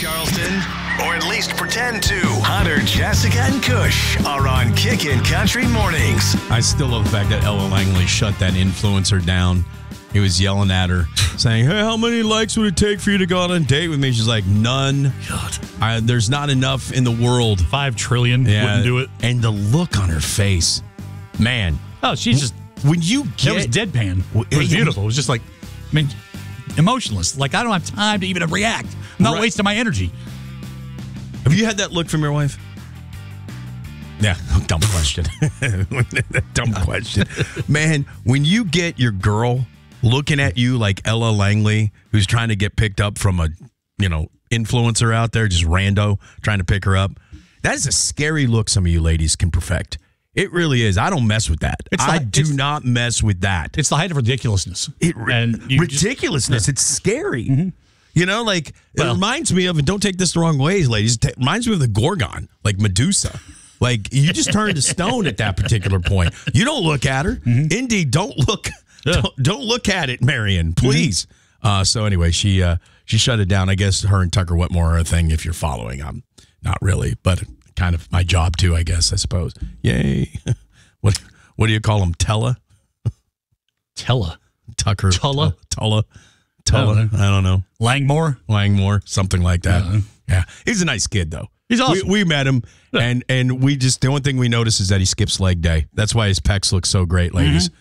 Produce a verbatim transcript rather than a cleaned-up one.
Charleston, or at least pretend to. Hunter, Jessica, and Kush are on Kickin' Country Mornings. I still love the fact that Ella Langley shut that influencer down. He was yelling at her, saying, hey, how many likes would it take for you to go on a date with me? She's like, none. God. I, there's not enough in the world. Five trillion Yeah. wouldn't do it. And the look on her face, man. Oh, she's just, When you get... it was deadpan. It was beautiful. It was just like, I mean, emotionless. Like, I don't have time to even react. I'm not Right. wasting my energy. Have you had that look from your wife? Yeah, dumb question. dumb question. Man, when you get your girl looking at you like Ella Langley, who's trying to get picked up from a, you know, influencer out there, just rando, trying to pick her up, that is a scary look some of you ladies can perfect. It really is. I don't mess with that. It's I like- do it's- not mess with that. It's the height of ridiculousness. It, and you just- ridiculousness. It's scary. Mm-hmm. You know, like, Well- it reminds me of, and don't take this the wrong ways, ladies, it reminds me of the Gorgon, like Medusa. Like, you just turn to stone at that particular point. You don't look at her. Mm-hmm. Indeed, don't look Yeah. don't, don't look at it, Marion, please. Uh, so anyway, she uh, she shut it down. I guess her and Tucker Whitmore are a thing if you're following. I'm not really, but kind of my job too, I guess, I suppose. Yay. What what do you call them? Tella? Tella. Tucker. Tulla? Tulla. Tulla. I don't know. Langmore. Langmore, something like that. Yeah. Yeah. He's a nice kid, though. He's awesome. We, we met him, Yeah. and and we just, the only thing we notice is that he skips leg day. That's why his pecs look so great, ladies.